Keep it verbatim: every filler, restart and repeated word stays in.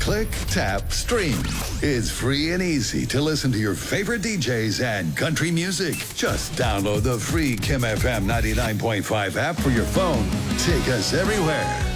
Click, tap, stream. It's free and easy to listen to your favorite D Js and country music. Just download the free Kim F M ninety-nine point five app for your phone. Take us everywhere.